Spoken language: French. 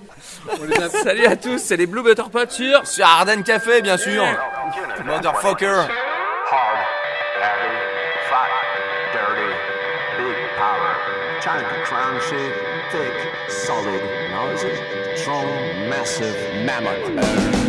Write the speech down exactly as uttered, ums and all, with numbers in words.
On les a... Salut à tous, c'est les Blue Butter Pots sur... Sur Arden Café, bien sûr. Motherfucker. Hard, heavy, fat, dirty, big power. Trying to crown shit, thick, solid, noisy, strong, massive, mammoth.